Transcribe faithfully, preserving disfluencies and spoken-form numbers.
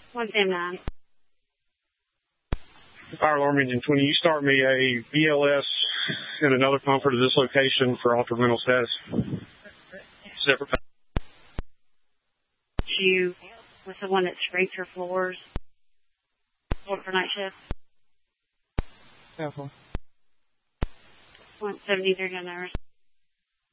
one seven nine. Fire alarm engine twenty, you start me a B L S and another pumper to this location for altered mental status. Separate. You with the one that scraped your floors. What for night shift? Careful. one seventy-three down hours.